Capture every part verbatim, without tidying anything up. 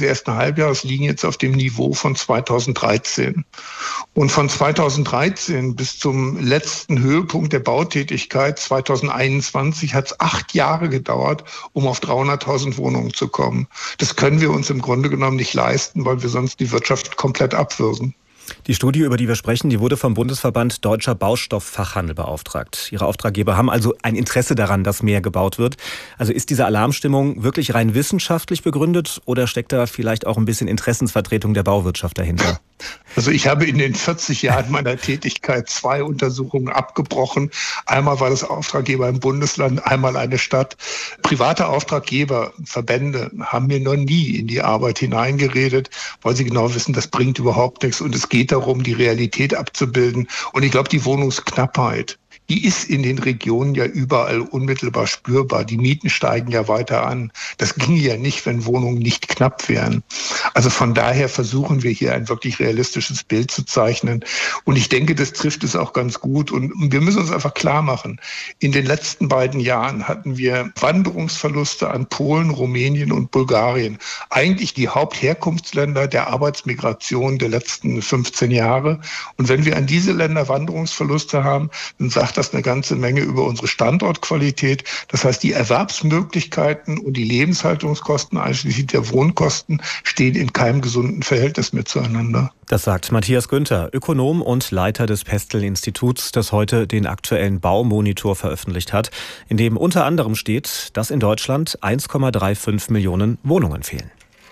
des ersten Halbjahres liegen jetzt auf dem Niveau von zweitausenddreizehn. Und von zweitausenddreizehn bis zum letzten Höhepunkt der Bautätigkeit zweitausendeinundzwanzig hat es acht Jahre gedauert, um auf dreihunderttausend Wohnungen zu kommen. Das können wir uns im Grunde genommen nicht leisten, weil wir sonst die Wirtschaft komplett abwürgen. Die Studie, über die wir sprechen, die wurde vom Bundesverband Deutscher Baustofffachhandel beauftragt. Ihre Auftraggeber haben also ein Interesse daran, dass mehr gebaut wird. Also ist diese Alarmstimmung wirklich rein wissenschaftlich begründet oder steckt da vielleicht auch ein bisschen Interessensvertretung der Bauwirtschaft dahinter? Also ich habe in den vierzig Jahren meiner Tätigkeit zwei Untersuchungen abgebrochen. Einmal war das Auftraggeber im Bundesland, einmal eine Stadt. Private Auftraggeber, Verbände haben mir noch nie in die Arbeit hineingeredet, weil sie genau wissen, das bringt überhaupt nichts. Und es geht darum, die Realität abzubilden. Und ich glaube, die Wohnungsknappheit, die ist in den Regionen ja überall unmittelbar spürbar. Die Mieten steigen ja weiter an. Das ginge ja nicht, wenn Wohnungen nicht knapp wären. Also von daher versuchen wir hier ein wirklich realistisches Bild zu zeichnen. Und ich denke, das trifft es auch ganz gut. Und wir müssen uns einfach klar machen, in den letzten beiden Jahren hatten wir Wanderungsverluste an Polen, Rumänien und Bulgarien. Eigentlich die Hauptherkunftsländer der Arbeitsmigration der letzten fünfzehn Jahre. Und wenn wir an diese Länder Wanderungsverluste haben, dann sagt das eine ganze Menge über unsere Standortqualität. Das heißt, die Erwerbsmöglichkeiten und die Lebenshaltungskosten, einschließlich der Wohnkosten, stehen in keinem gesunden Verhältnis mehr zueinander. Das sagt Matthias Günther, Ökonom und Leiter des Pestel-Instituts, das heute den aktuellen Baumonitor veröffentlicht hat, in dem unter anderem steht, dass in Deutschland eins Komma fünfunddreißig Millionen Wohnungen fehlen.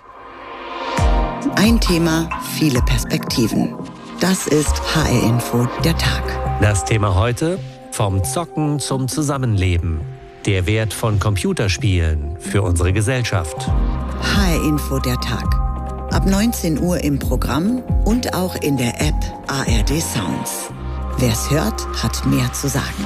Ein Thema, viele Perspektiven. Das ist H R-Info, der Tag. Das Thema heute: vom Zocken zum Zusammenleben. Der Wert von Computerspielen für unsere Gesellschaft. H R-Info, der Tag. Ab neunzehn Uhr im Programm und auch in der App A R D Sounds. Wer's hört, hat mehr zu sagen.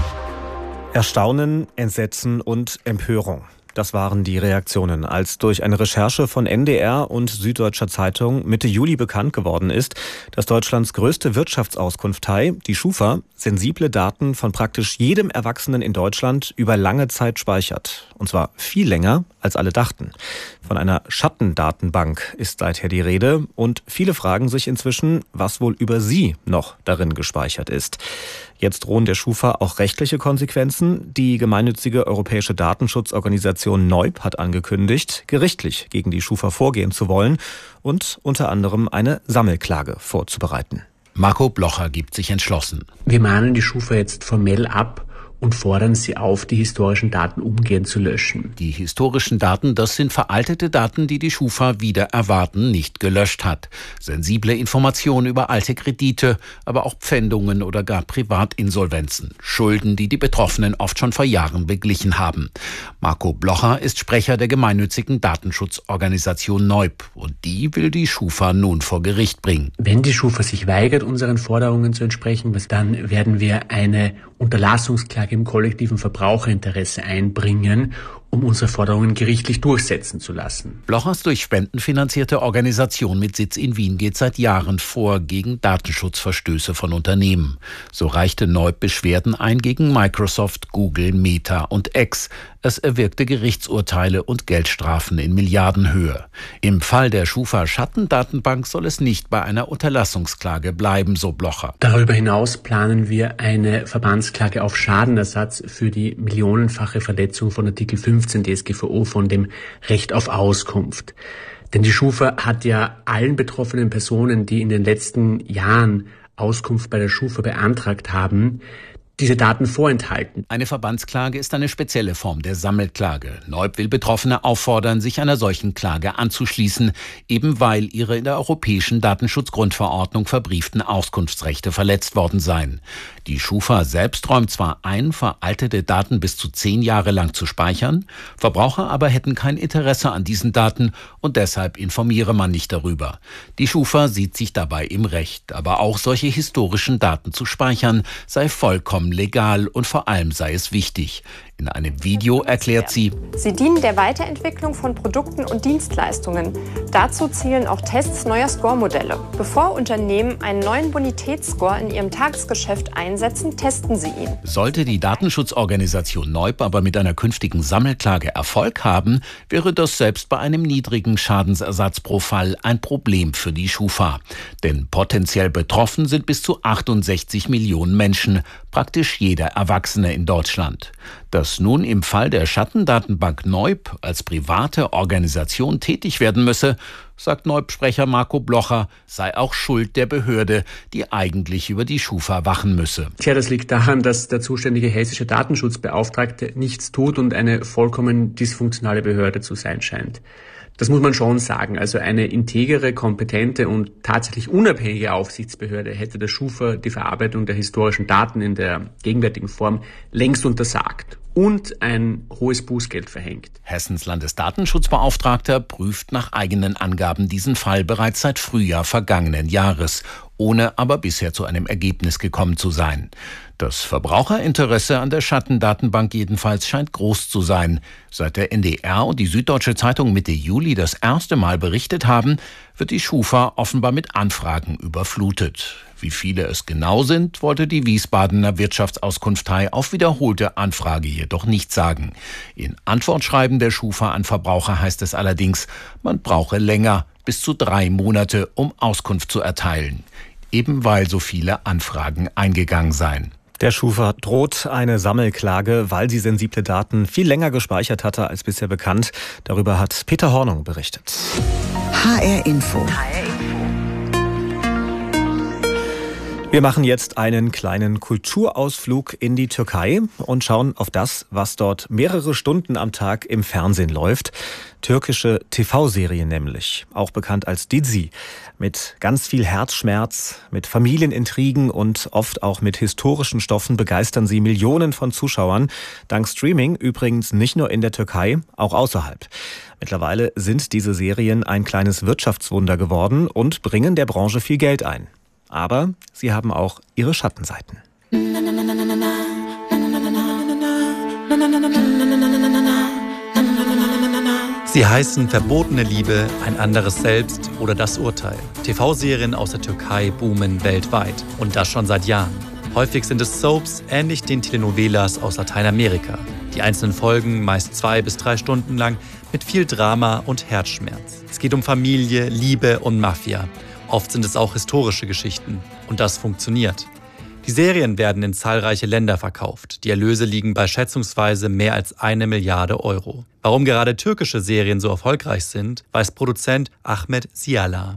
Erstaunen, Entsetzen und Empörung. Das waren die Reaktionen, als durch eine Recherche von N D R und Süddeutscher Zeitung Mitte Juli bekannt geworden ist, dass Deutschlands größte Wirtschaftsauskunftei, die Schufa, sensible Daten von praktisch jedem Erwachsenen in Deutschland über lange Zeit speichert. Und zwar viel länger, als alle dachten. Von einer Schattendatenbank ist seither die Rede und viele fragen sich inzwischen, was wohl über sie noch darin gespeichert ist. Jetzt drohen der Schufa auch rechtliche Konsequenzen. Die gemeinnützige europäische Datenschutzorganisation Neub hat angekündigt, gerichtlich gegen die Schufa vorgehen zu wollen und unter anderem eine Sammelklage vorzubereiten. Marco Blocher gibt sich entschlossen. Wir mahnen die Schufa jetzt formell ab und fordern sie auf, die historischen Daten umgehend zu löschen. Die historischen Daten, das sind veraltete Daten, die die Schufa wider Erwarten nicht gelöscht hat. Sensible Informationen über alte Kredite, aber auch Pfändungen oder gar Privatinsolvenzen. Schulden, die die Betroffenen oft schon vor Jahren beglichen haben. Marco Blocher ist Sprecher der gemeinnützigen Datenschutzorganisation Neub. Und die will die Schufa nun vor Gericht bringen. Wenn die Schufa sich weigert, unseren Forderungen zu entsprechen, dann werden wir eine Unterlassungsklage im kollektiven Verbraucherinteresse einbringen, um unsere Forderungen gerichtlich durchsetzen zu lassen. Blochers durch Spenden finanzierte Organisation mit Sitz in Wien geht seit Jahren vor gegen Datenschutzverstöße von Unternehmen. So reichte Neub Beschwerden ein gegen Microsoft, Google, Meta und X. Es erwirkte Gerichtsurteile und Geldstrafen in Milliardenhöhe. Im Fall der Schufa-Schattendatenbank soll es nicht bei einer Unterlassungsklage bleiben, so Blocher. Darüber hinaus planen wir eine Verbandsklage auf Schadenersatz für die millionenfache Verletzung von Artikel fünfzehn D S G V O von dem Recht auf Auskunft. Denn die Schufa hat ja allen betroffenen Personen, die in den letzten Jahren Auskunft bei der Schufa beantragt haben, diese Daten vorenthalten. Eine Verbandsklage ist eine spezielle Form der Sammelklage. Neub will Betroffene auffordern, sich einer solchen Klage anzuschließen, eben weil ihre in der Europäischen Datenschutzgrundverordnung verbrieften Auskunftsrechte verletzt worden seien. Die Schufa selbst räumt zwar ein, veraltete Daten bis zu zehn Jahre lang zu speichern, Verbraucher aber hätten kein Interesse an diesen Daten und deshalb informiere man nicht darüber. Die Schufa sieht sich dabei im Recht, aber auch solche historischen Daten zu speichern sei vollkommen vollkommen legal und vor allem sei es wichtig. In einem Video erklärt sie: Sie dienen der Weiterentwicklung von Produkten und Dienstleistungen. Dazu zählen auch Tests neuer Score-Modelle. Bevor Unternehmen einen neuen Bonitätsscore in ihrem Tagesgeschäft einsetzen, testen sie ihn. Sollte die Datenschutzorganisation Neub aber mit einer künftigen Sammelklage Erfolg haben, wäre das selbst bei einem niedrigen Schadensersatz pro Fall ein Problem für die Schufa. Denn potenziell betroffen sind bis zu achtundsechzig Millionen Menschen, praktisch jeder Erwachsene in Deutschland. Dass nun im Fall der Schattendatenbank Neub als private Organisation tätig werden müsse, sagt Neub-Sprecher Marco Blocher, sei auch Schuld der Behörde, die eigentlich über die Schufa wachen müsse. Tja, das liegt daran, dass der zuständige hessische Datenschutzbeauftragte nichts tut und eine vollkommen dysfunktionale Behörde zu sein scheint. Das muss man schon sagen. Also eine integere, kompetente und tatsächlich unabhängige Aufsichtsbehörde hätte der Schufa die Verarbeitung der historischen Daten in der gegenwärtigen Form längst untersagt und ein hohes Bußgeld verhängt. Hessens Landesdatenschutzbeauftragter prüft nach eigenen Angaben diesen Fall bereits seit Frühjahr vergangenen Jahres, ohne aber bisher zu einem Ergebnis gekommen zu sein. Das Verbraucherinteresse an der Schattendatenbank jedenfalls scheint groß zu sein. Seit der N D R und die Süddeutsche Zeitung Mitte Juli das erste Mal berichtet haben, wird die Schufa offenbar mit Anfragen überflutet. Wie viele es genau sind, wollte die Wiesbadener Wirtschaftsauskunftei auf wiederholte Anfrage jedoch nicht sagen. In Antwortschreiben der Schufa an Verbraucher heißt es allerdings, man brauche länger, bis zu drei Monate, um Auskunft zu erteilen. Eben weil so viele Anfragen eingegangen seien. Der Schufa droht eine Sammelklage, weil sie sensible Daten viel länger gespeichert hatte als bisher bekannt. Darüber hat Peter Hornung berichtet. H R Info. Wir machen jetzt einen kleinen Kulturausflug in die Türkei und schauen auf das, was dort mehrere Stunden am Tag im Fernsehen läuft. Türkische T V-Serien nämlich, auch bekannt als Dizi. Mit ganz viel Herzschmerz, mit Familienintrigen und oft auch mit historischen Stoffen begeistern sie Millionen von Zuschauern. Dank Streaming übrigens nicht nur in der Türkei, auch außerhalb. Mittlerweile sind diese Serien ein kleines Wirtschaftswunder geworden und bringen der Branche viel Geld ein. Aber sie haben auch ihre Schattenseiten. Sie heißen Verbotene Liebe, Ein anderes Selbst oder Das Urteil. T V-Serien aus der Türkei boomen weltweit. Und das schon seit Jahren. Häufig sind es Soaps, ähnlich den Telenovelas aus Lateinamerika. Die einzelnen Folgen meist zwei bis drei Stunden lang mit viel Drama und Herzschmerz. Es geht um Familie, Liebe und Mafia. Oft sind es auch historische Geschichten. Und das funktioniert. Die Serien werden in zahlreiche Länder verkauft. Die Erlöse liegen bei schätzungsweise mehr als eine Milliarde Euro. Warum gerade türkische Serien so erfolgreich sind, weiß Produzent Ahmet Siala.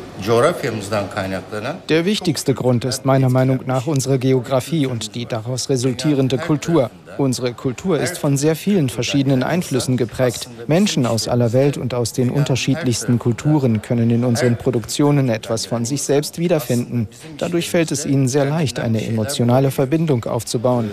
Der wichtigste Grund ist meiner Meinung nach unsere Geografie und die daraus resultierende Kultur. Unsere Kultur ist von sehr vielen verschiedenen Einflüssen geprägt. Menschen aus aller Welt und aus den unterschiedlichsten Kulturen können in unseren Produktionen etwas von sich selbst wiederfinden. Dadurch fällt es ihnen sehr leicht, eine emotionale Verbindung aufzubauen.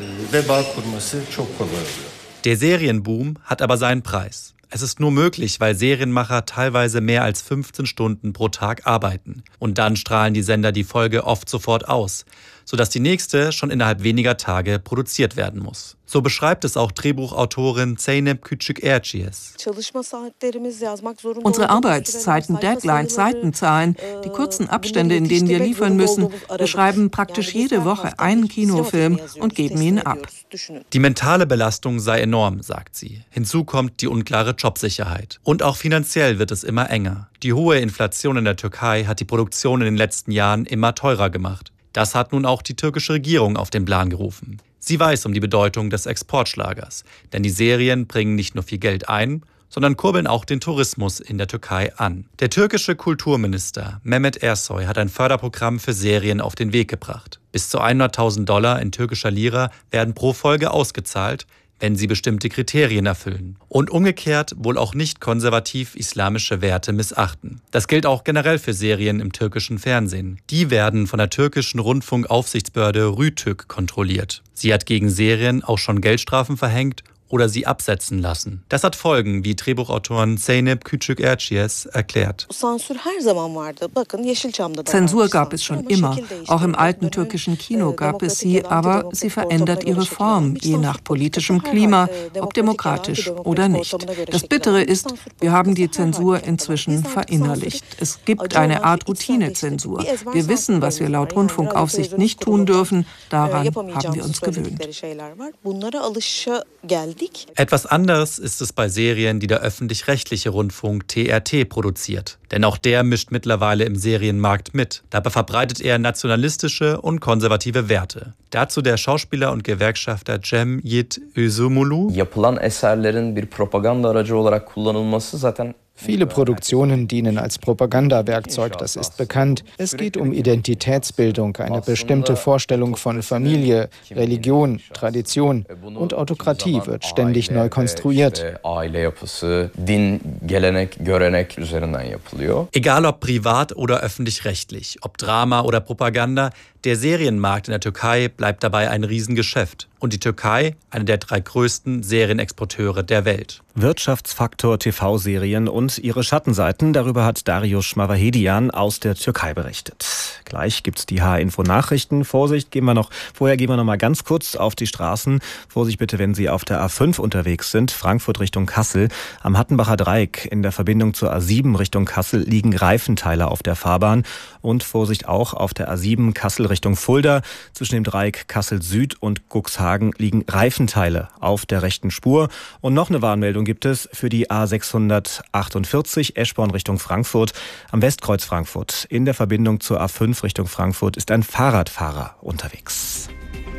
Der Serienboom hat aber seinen Preis. Es ist nur möglich, weil Serienmacher teilweise mehr als fünfzehn Stunden pro Tag arbeiten. Und dann strahlen die Sender die Folge oft sofort aus, sodass die nächste schon innerhalb weniger Tage produziert werden muss. So beschreibt es auch Drehbuchautorin Zeynep Küçük-Erciyes. Unsere Arbeitszeiten, Deadlines, Seitenzahlen, die kurzen Abstände, in denen wir liefern müssen, wir schreiben praktisch jede Woche einen Kinofilm und geben ihn ab. Die mentale Belastung sei enorm, sagt sie. Hinzu kommt die unklare Jobsicherheit. Und auch finanziell wird es immer enger. Die hohe Inflation in der Türkei hat die Produktion in den letzten Jahren immer teurer gemacht. Das hat nun auch die türkische Regierung auf den Plan gerufen. Sie weiß um die Bedeutung des Exportschlagers, denn die Serien bringen nicht nur viel Geld ein, sondern kurbeln auch den Tourismus in der Türkei an. Der türkische Kulturminister Mehmet Ersoy hat ein Förderprogramm für Serien auf den Weg gebracht. Bis zu hunderttausend Dollar in türkischer Lira werden pro Folge ausgezahlt, wenn sie bestimmte Kriterien erfüllen. Und umgekehrt wohl auch nicht konservativ-islamische Werte missachten. Das gilt auch generell für Serien im türkischen Fernsehen. Die werden von der türkischen Rundfunkaufsichtsbehörde Rütük kontrolliert. Sie hat gegen Serien auch schon Geldstrafen verhängt oder sie absetzen lassen. Das hat Folgen, wie Drehbuchautorin Zeynep Küçük-Erciyes erklärt. Zensur gab es schon immer. Auch im alten türkischen Kino gab es sie, aber sie verändert ihre Form, je nach politischem Klima, ob demokratisch oder nicht. Das Bittere ist, wir haben die Zensur inzwischen verinnerlicht. Es gibt eine Art Routinezensur. Wir wissen, was wir laut Rundfunkaufsicht nicht tun dürfen. Daran haben wir uns gewöhnt. Etwas anderes ist es bei Serien, die der öffentlich-rechtliche Rundfunk T R T produziert. Denn auch der mischt mittlerweile im Serienmarkt mit. Dabei verbreitet er nationalistische und konservative Werte. Dazu der Schauspieler und Gewerkschafter Cem Yiğit Özümulu. Yapılan eserlerin bir propaganda aracı olarak kullanılması zaten Viele Produktionen dienen als Propagandawerkzeug, das ist bekannt. Es geht um Identitätsbildung, eine bestimmte Vorstellung von Familie, Religion, Tradition und Autokratie wird ständig neu konstruiert. Egal ob privat oder öffentlich-rechtlich, ob Drama oder Propaganda, der Serienmarkt in der Türkei bleibt dabei ein Riesengeschäft. Und die Türkei, eine der drei größten Serienexporteure der Welt. Wirtschaftsfaktor T V-Serien und ihre Schattenseiten, darüber hat Darius Schmavahedian aus der Türkei berichtet. Gleich gibt's die H-Info-Nachrichten. Vorsicht, gehen wir noch, vorher gehen wir noch mal ganz kurz auf die Straßen. Vorsicht bitte, wenn Sie auf der A fünf unterwegs sind, Frankfurt Richtung Kassel. Am Hattenbacher Dreieck in der Verbindung zur A sieben Richtung Kassel liegen Reifenteile auf der Fahrbahn. Und Vorsicht auch auf der A sieben Kassel Richtung Fulda. Zwischen dem Dreieck Kassel Süd und Cuxhagen liegen Reifenteile auf der rechten Spur. Und noch eine Warnmeldung gibt es für die A sechshundertachtundvierzig Eschborn Richtung Frankfurt. Am Westkreuz Frankfurt in der Verbindung zur A fünf Richtung Frankfurt ist ein Fahrradfahrer unterwegs.